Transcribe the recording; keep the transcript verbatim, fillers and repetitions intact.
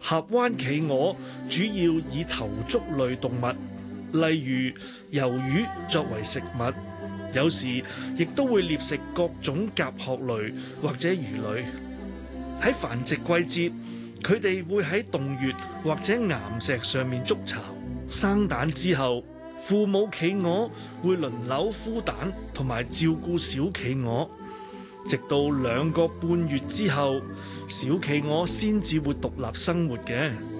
峽灣企鵝主要以頭足類動物，例如魷魚作為食物，有時亦都會獵食各種甲殼類或者魚類。喺繁殖季節，佢哋會喺洞穴或者岩石上面築巢。生蛋之後，父母企鵝會輪流孵蛋同埋照顧小企鵝，直到兩個半月之後，小企鵝先至會獨立生活嘅。